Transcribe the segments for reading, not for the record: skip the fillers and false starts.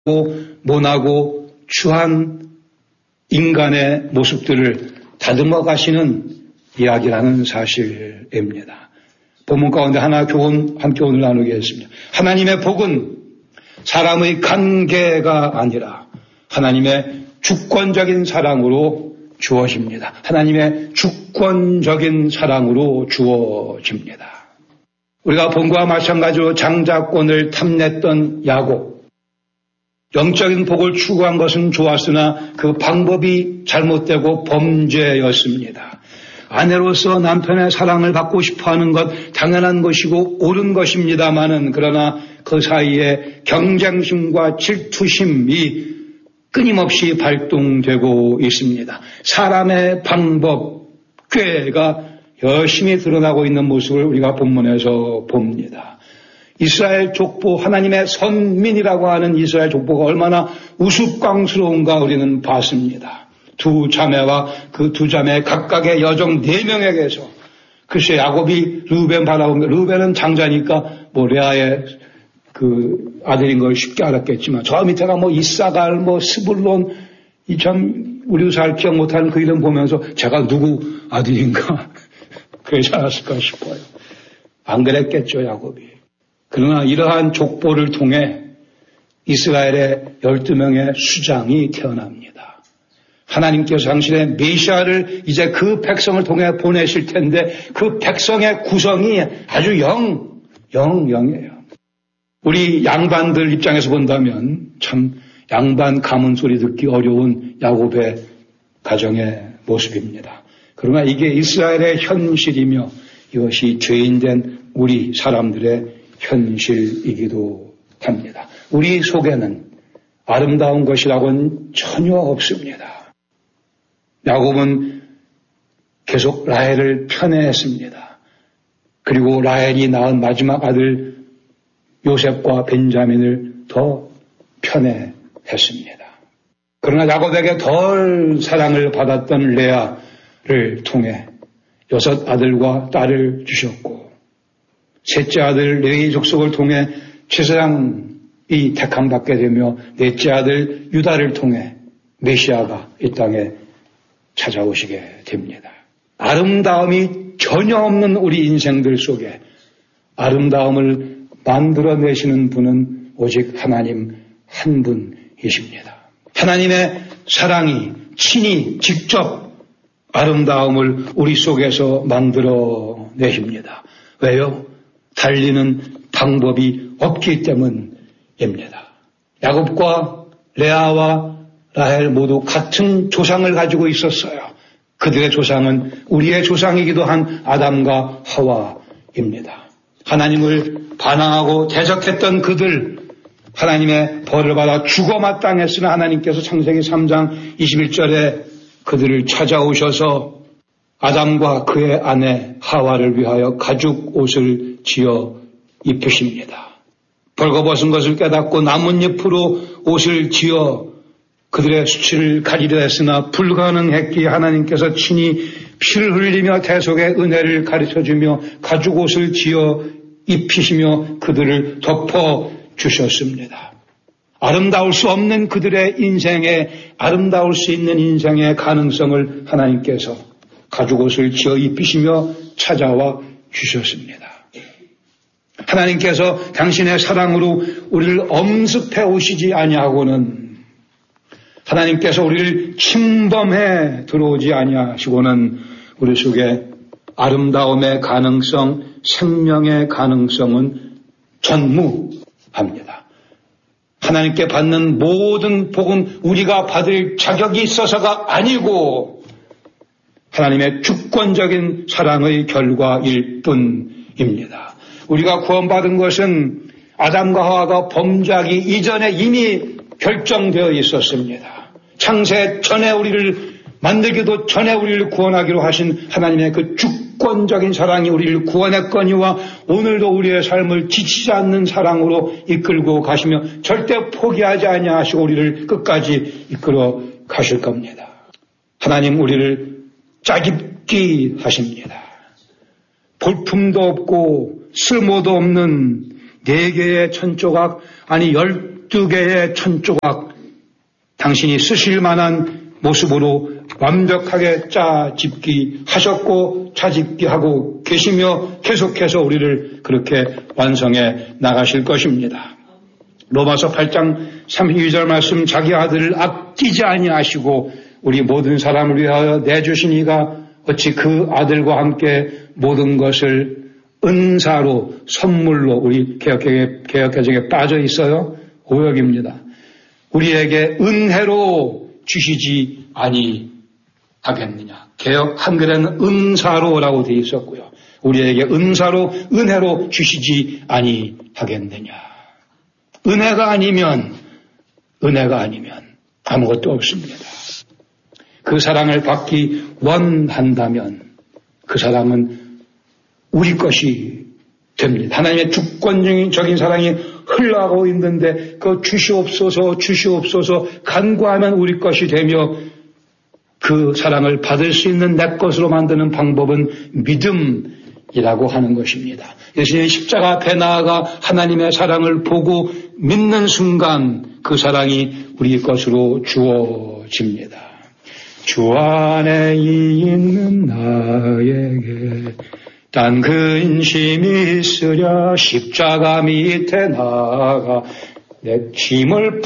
모나고 추한 인간의 모습들을 다듬어 가시는 이야기라는 사실입니다. 본문 가운데 하나 교훈 함께 오늘 나누겠습니다. 하나님의 복은 사람의 관계가 아니라 하나님의 주권적인 사랑으로 주어집니다. 하나님의 주권적인 사랑으로 주어집니다. 우리가 본과 마찬가지로 장자권을 탐냈던 야곱, 영적인 복을 추구한 것은 좋았으나 그 방법이 잘못되고 범죄였습니다. 아내로서 남편의 사랑을 받고 싶어하는 것 당연한 것이고 옳은 것입니다마는 그러나 그 사이에 경쟁심과 질투심이 끊임없이 발동되고 있습니다. 사람의 방법, 꾀가 열심히 드러나고 있는 모습을 우리가 본문에서 봅니다. 이스라엘 족보, 하나님의 선민이라고 하는 이스라엘 족보가 얼마나 우스꽝스러운가 우리는 봤습니다. 두 자매와 그 두 자매 각각의 여종 4명에게서 글쎄 야곱이 르우벤 바라보면 르우벤은 장자니까 레아의 그 아들인 걸 쉽게 알았겠지만 저 밑에가 이사갈 스불론 이 참 우리도 잘 기억 못하는 그 이름 보면서 제가 누구 아들인가 그러지 않았을까 싶어요. 안 그랬겠죠 야곱이. 그러나 이러한 족보를 통해 이스라엘의 12명의 수장이 태어납니다. 하나님께서 당신의 메시아를 이제 그 백성을 통해 보내실 텐데 그 백성의 구성이 아주 영이에요. 우리 양반들 입장에서 본다면 참 양반 가문 소리 듣기 어려운 야곱의 가정의 모습입니다. 그러나 이게 이스라엘의 현실이며 이것이 죄인된 우리 사람들의 현실이기도 합니다. 우리 속에는 아름다운 것이라고는 전혀 없습니다. 야곱은 계속 라헬을 편애했습니다. 그리고 라헬이 낳은 마지막 아들 요셉과 벤자민을 더 편애했습니다. 그러나 야곱에게 덜 사랑을 받았던 레아를 통해 6 아들과 딸을 주셨고 셋째 아들 레위 족속을 통해 제사장이 택함받게 되며 넷째 아들 유다를 통해 메시아가 이 땅에 찾아오시게 됩니다. 아름다움이 전혀 없는 우리 인생들 속에 아름다움을 만들어내시는 분은 오직 하나님 한 분이십니다. 하나님의 사랑이 친히 직접 아름다움을 우리 속에서 만들어내십니다. 왜요? 달리는 방법이 없기 때문입니다. 야곱과 레아와 라헬 모두 같은 조상을 가지고 있었어요. 그들의 조상은 우리의 조상이기도 한 아담과 하와입니다. 하나님을 반항하고 대적했던 그들, 하나님의 벌을 받아 죽어 마땅했으나 하나님께서 창세기 3장 21절에 그들을 찾아오셔서 아담과 그의 아내 하와를 위하여 가죽 옷을 지어 입히십니다. 벌거벗은 것을 깨닫고 나뭇잎으로 옷을 지어 그들의 수치를 가리려 했으나 불가능했기에 하나님께서 친히 피를 흘리며 대속의 은혜를 가르쳐주며 가죽 옷을 지어 입히시며 그들을 덮어 주셨습니다. 아름다울 수 없는 그들의 인생에 아름다울 수 있는 인생의 가능성을 하나님께서 가죽 옷을 지어 입히시며 찾아와 주셨습니다. 하나님께서 당신의 사랑으로 우리를 엄습해 오시지 아니하고는 하나님께서 우리를 침범해 들어오지 아니하시고는 우리 속에 아름다움의 가능성, 생명의 가능성은 전무합니다. 하나님께 받는 모든 복은 우리가 받을 자격이 있어서가 아니고 하나님의 주권적인 사랑의 결과일 뿐입니다. 우리가 구원받은 것은 아담과 하와가 범죄하기 이전에 이미 결정되어 있었습니다. 창세 전에 우리를 만들기도 전에 우리를 구원하기로 하신 하나님의 그 주권적인 사랑이 우리를 구원했거니와 오늘도 우리의 삶을 지치지 않는 사랑으로 이끌고 가시며 절대 포기하지 아니하시고 우리를 끝까지 이끌어 가실 겁니다. 하나님 우리를 짜깁기 하십니다. 볼품도 없고 쓸모도 없는 4개의 천조각, 아니 12개의 천조각 당신이 쓰실 만한 모습으로 완벽하게 짜집기 하셨고 차집기 하고 계시며 계속해서 우리를 그렇게 완성해 나가실 것입니다. 로마서 8장 32절 말씀 자기 아들을 아끼지 아니하시고 우리 모든 사람을 위하여 내주시니가 어찌 그 아들과 함께 모든 것을 은사로 선물로 우리 개역개정에 빠져 있어요. 오역입니다. 우리에게 은혜로 주시지 아니하겠느냐. 개역 한글에는 은사로라고 되어 있었고요. 우리에게 은사로 은혜로 주시지 아니하겠느냐. 은혜가 아니면 아무것도 없습니다. 그 사랑을 받기 원한다면 그 사랑은 우리 것이 됩니다. 하나님의 주권적인 사랑이 흘러가고 있는데 그 주시옵소서 간구하면 우리 것이 되며 그 사랑을 받을 수 있는 내 것으로 만드는 방법은 믿음이라고 하는 것입니다. 예수님이 십자가 앞에 나아가 하나님의 사랑을 보고 믿는 순간 그 사랑이 우리 것으로 주어집니다. 주 안에 있는 나에게 딴 근심이 있으랴 십자가 밑에 나아가 내 짐을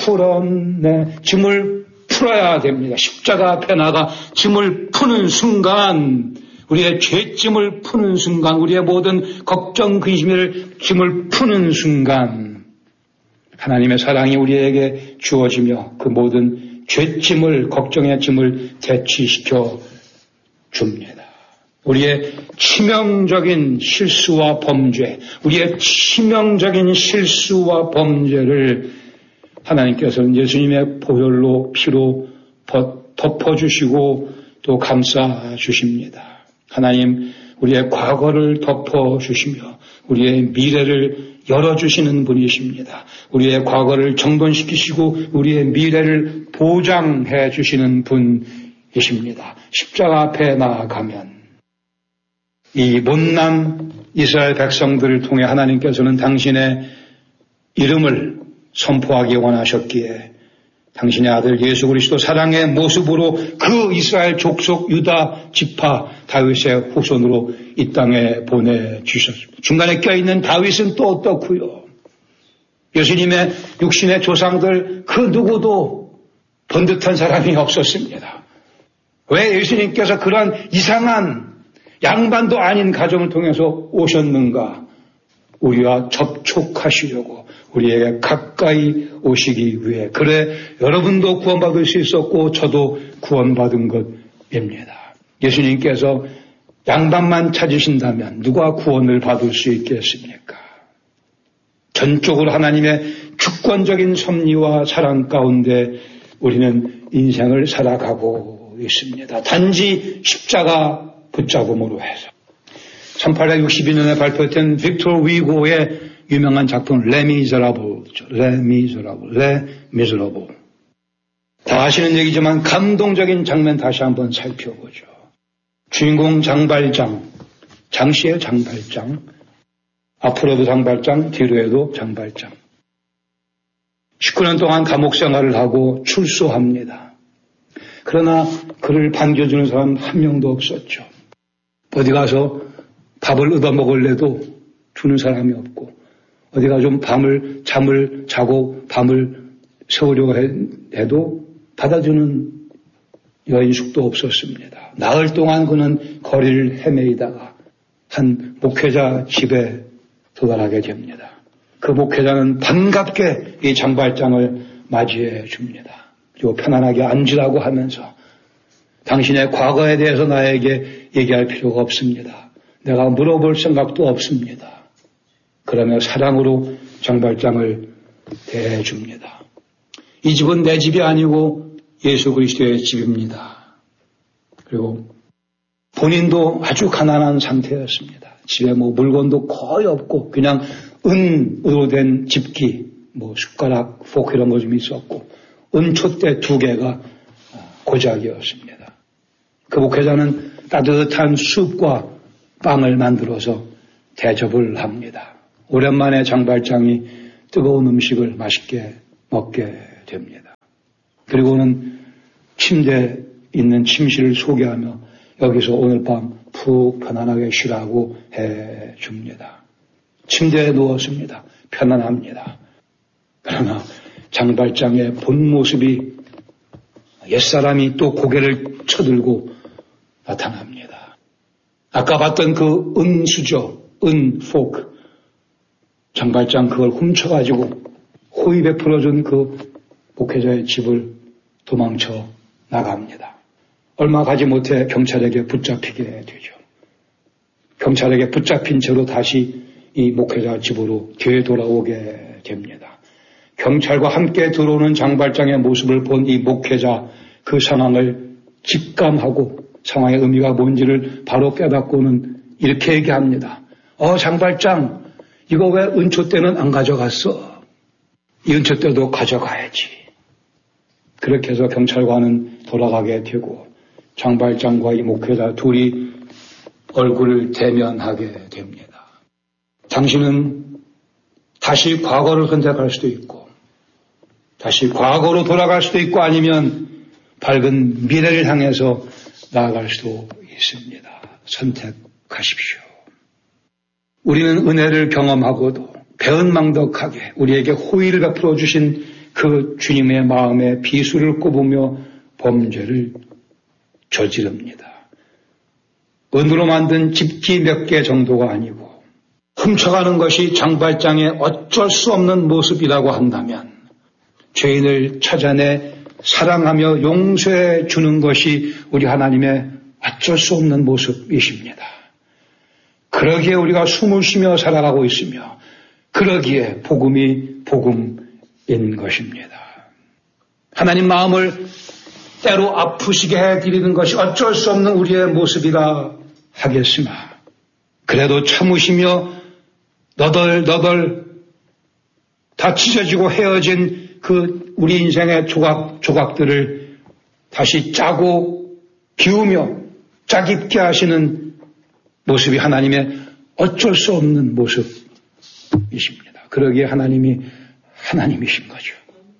풀어야 됩니다. 십자가 앞에 나가 짐을 푸는 순간 우리의 죄짐을 푸는 순간 우리의 모든 걱정 근심을 짐을 푸는 순간 하나님의 사랑이 우리에게 주어지며 그 모든 죄짐을 걱정의 짐을 대치시켜 줍니다. 우리의 치명적인 실수와 범죄, 우리의 치명적인 실수와 범죄를 하나님께서는 예수님의 보혈로 피로 덮어주시고 또 감싸주십니다. 하나님 우리의 과거를 덮어주시며 우리의 미래를 열어주시는 분이십니다. 우리의 과거를 정돈시키시고 우리의 미래를 보장해 주시는 분이십니다. 십자가 앞에 나아가면 이 못난 이스라엘 백성들을 통해 하나님께서는 당신의 이름을 선포하기 원하셨기에 당신의 아들 예수 그리스도 사랑의 모습으로 그 이스라엘 족속 유다 지파 다윗의 후손으로 이 땅에 보내주셨습니다. 중간에 껴있는 다윗은 또 어떻고요? 예수님의 육신의 조상들 그 누구도 번듯한 사람이 없었습니다. 왜 예수님께서 그런 이상한 양반도 아닌 가정을 통해서 오셨는가? 우리와 접촉하시려고 우리에게 가까이 오시기 위해 그래 여러분도 구원받을 수 있었고 저도 구원받은 것입니다. 예수님께서 양반만 찾으신다면 누가 구원을 받을 수 있겠습니까? 전적으로 하나님의 주권적인 섭리와 사랑 가운데 우리는 인생을 살아가고 있습니다. 단지 십자가 붙잡음으로 해서 1862년에 발표된 빅토르 위고의 유명한 작품 Les Miserables. 다 아시는 얘기지만 감동적인 장면 다시 한번 살펴보죠. 주인공 장발장, 장씨의 장발장, 앞으로도 장발장, 뒤로에도 장발장. 19년 동안 감옥 생활을 하고 출소합니다. 그러나 그를 반겨주는 사람 한 명도 없었죠. 어디 가서 밥을 얻어먹을래도 주는 사람이 없고 어디가 좀 잠을 자고 밤을 새우려고 해도 받아주는 여인숙도 없었습니다. 나흘 동안 그는 거리를 헤매이다가 한 목회자 집에 도달하게 됩니다. 그 목회자는 반갑게 이 장발장을 맞이해 줍니다. 그리고 편안하게 앉으라고 하면서 당신의 과거에 대해서 나에게 얘기할 필요가 없습니다. 내가 물어볼 생각도 없습니다. 그러며 사랑으로 장발장을 대해줍니다. 이 집은 내 집이 아니고 예수 그리스도의 집입니다. 그리고 본인도 아주 가난한 상태였습니다. 집에 물건도 거의 없고 그냥 은으로 된 집기, 숟가락, 포크 이런 거 좀 있었고 은촛대 2개가 고작이었습니다. 그 목회자는 따뜻한 숲과 빵을 만들어서 대접을 합니다. 오랜만에 장발장이 뜨거운 음식을 맛있게 얻게 됩니다. 그리고는 침대에 있는 침실을 소개하며 여기서 오늘 밤 푹 편안하게 쉬라고 해 줍니다. 침대에 누웠습니다. 편안합니다. 그러나 장발장의 본 모습이 옛사람이 또 고개를 쳐들고 나타납니다. 아까 봤던 그 은수저, 포크. 장발장 그걸 훔쳐가지고 호의에 풀어준 그 목회자의 집을 도망쳐 나갑니다. 얼마 가지 못해 경찰에게 붙잡히게 되죠. 경찰에게 붙잡힌 채로 다시 이 목회자 집으로 되돌아오게 됩니다. 경찰과 함께 들어오는 장발장의 모습을 본 이 목회자 그 상황을 직감하고 상황의 의미가 뭔지를 바로 깨닫고는 이렇게 얘기합니다. 장발장, 이거 왜 은초 때는 안 가져갔어? 이 은초 때도 가져가야지. 그렇게 해서 경찰관은 돌아가게 되고 장발장과 이 목회자 둘이 얼굴을 대면하게 됩니다. 당신은 다시 과거를 선택할 수도 있고 다시 과거로 돌아갈 수도 있고 아니면 밝은 미래를 향해서 나아갈 수도 있습니다. 선택하십시오. 우리는 은혜를 경험하고도 배은망덕하게 우리에게 호의를 베풀어 주신 그 주님의 마음에 비수를 꼽으며 범죄를 저지릅니다. 은으로 만든 집기 몇 개 정도가 아니고 훔쳐가는 것이 장발장의 어쩔 수 없는 모습이라고 한다면 죄인을 찾아내 사랑하며 용서해 주는 것이 우리 하나님의 어쩔 수 없는 모습이십니다. 그러기에 우리가 숨을 쉬며 살아가고 있으며 그러기에 복음이 복음인 것입니다. 하나님 마음을 때로 아프시게 해드리는 것이 어쩔 수 없는 우리의 모습이라 하겠으나 그래도 참으시며 너덜너덜 다 찢어지고 헤어진 그 우리 인생의 조각들을 다시 짜고 비우며 짜깁게 하시는 모습이 하나님의 어쩔 수 없는 모습이십니다. 그러기에 하나님이 하나님이신 거죠.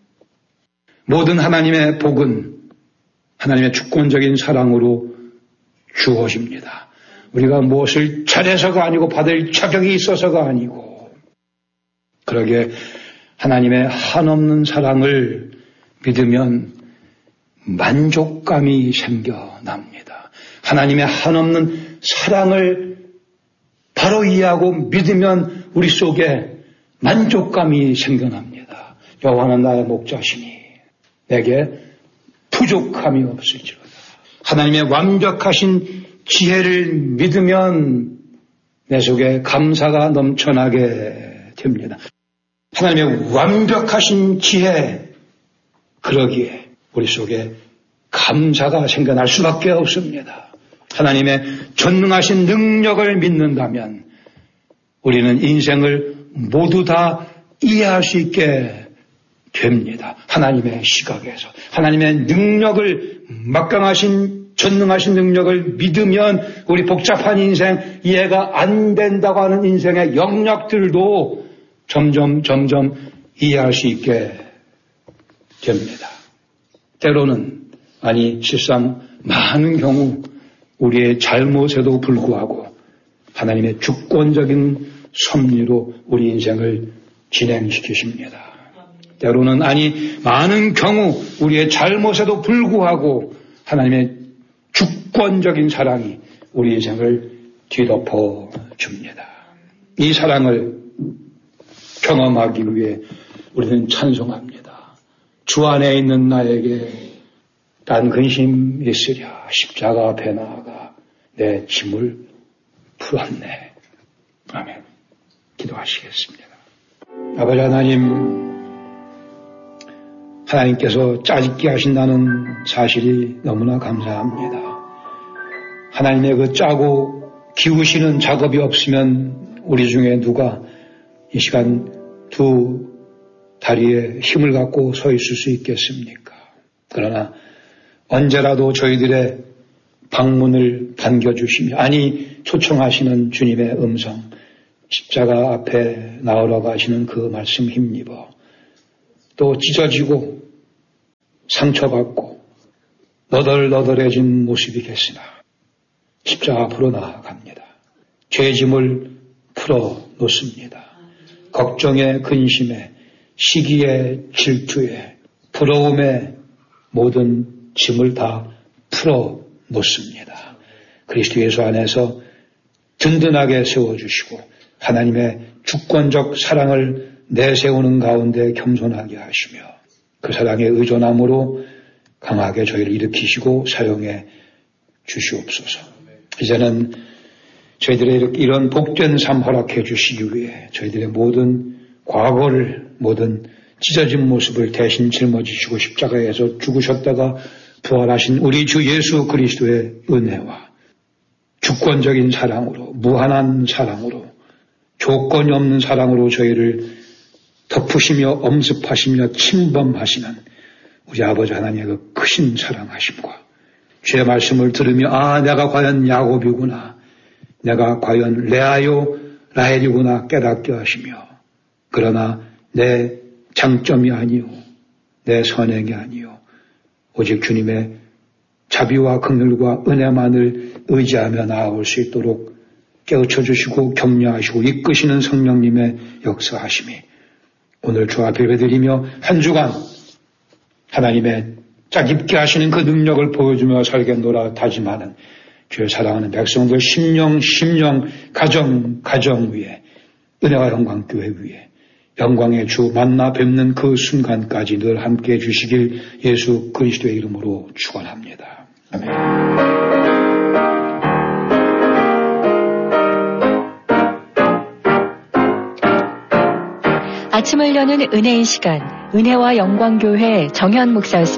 모든 하나님의 복은 하나님의 주권적인 사랑으로 주어집니다. 우리가 무엇을 잘해서가 아니고 받을 자격이 있어서가 아니고 그러기에 하나님의 한없는 사랑을 믿으면 만족감이 생겨납니다. 하나님의 한없는 사랑을 바로 이해하고 믿으면 우리 속에 만족감이 생겨납니다. 여호와는 나의 목자시니 내게 부족함이 없을지로다. 하나님의 완벽하신 지혜를 믿으면 내 속에 감사가 넘쳐나게 됩니다. 하나님의 완벽하신 지혜, 그러기에 우리 속에 감사가 생겨날 수밖에 없습니다. 하나님의 전능하신 능력을 믿는다면 우리는 인생을 모두 다 이해할 수 있게 됩니다. 하나님의 시각에서. 하나님의 능력을, 막강하신 전능하신 능력을 믿으면 우리 복잡한 인생, 이해가 안 된다고 하는 인생의 영역들도 점점 이해할 수 있게 됩니다. 때로는, 아니 실상 많은 경우 우리의 잘못에도 불구하고 하나님의 주권적인 섭리로 우리 인생을 진행시키십니다. 때로는, 아니 많은 경우 우리의 잘못에도 불구하고 하나님의 주권적인 사랑이 우리 인생을 뒤덮어 줍니다. 이 사랑을 경험하기 위해 우리는 찬송합니다. 주 안에 있는 나에게 딴 근심 있으랴 십자가 앞에 나아가 내 짐을 풀었네. 아멘. 기도하시겠습니다. 아버지 하나님, 하나님께서 짜깁게 하신다는 사실이 너무나 감사합니다. 하나님의 그 짜고 기우시는 작업이 없으면 우리 중에 누가 이 시간 두 다리에 힘을 갖고 서 있을 수 있겠습니까? 그러나 언제라도 저희들의 방문을 반겨주시며, 아니 초청하시는 주님의 음성, 십자가 앞에 나오라고 하시는 그 말씀 힘입어 또 찢어지고 상처받고 너덜너덜해진 모습이겠으나 십자가 앞으로 나아갑니다. 죄짐을 풀어놓습니다. 걱정에 근심에 시기에 질투에 부러움에 모든 짐을 다 풀어놓습니다. 그리스도 예수 안에서 든든하게 세워주시고 하나님의 주권적 사랑을 내세우는 가운데 겸손하게 하시며 그 사랑에 의존함으로 강하게 저희를 일으키시고 사용해 주시옵소서. 이제는 저희들의 이런 복된 삶 허락해 주시기 위해 저희들의 모든 과거를 모든 찢어진 모습을 대신 짊어지시고 십자가에서 죽으셨다가 부활하신 우리 주 예수 그리스도의 은혜와 주권적인 사랑으로 무한한 사랑으로 조건이 없는 사랑으로 저희를 덮으시며 엄습하시며 침범하시는 우리 아버지 하나님의 그 크신 사랑하심과 주의 말씀을 들으며 내가 과연 야곱이구나 내가 과연 레아요 라헬이구나 깨닫게 하시며 그러나 내 장점이 아니요 내 선행이 아니요 오직 주님의 자비와 긍휼과 은혜만을 의지하며 나아올 수 있도록 깨우쳐 주시고 격려하시고 이끄시는 성령님의 역사하심이 오늘 주 앞에 예배드리며 한 주간 하나님의 짜깁게 하시는 그 능력을 보여주며 살겠노라 다짐하는 주의 사랑하는 백성들 심령 가정 위에 은혜와 영광 교회 위에 영광의 주 만나 뵙는 그 순간까지 늘 함께해 주시길 예수 그리스도의 이름으로 축원합니다. 아멘. 아침을 여는 은혜의 시간, 은혜와 영광교회 정현 목사였습니다.